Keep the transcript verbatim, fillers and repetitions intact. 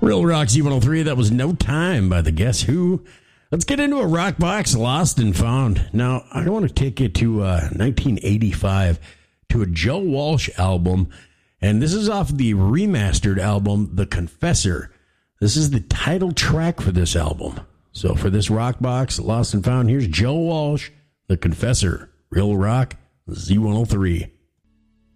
Real Rock Z one oh three, that was No Time by the Guess Who. Let's get into a rock box, Lost and Found. Now, I want to take you to uh, nineteen eighty-five, to a Joe Walsh album, and this is off the remastered album, The Confessor. This is the title track for this album. So for this rock box, Lost and Found, here's Joe Walsh, The Confessor, Real Rock Z one oh three.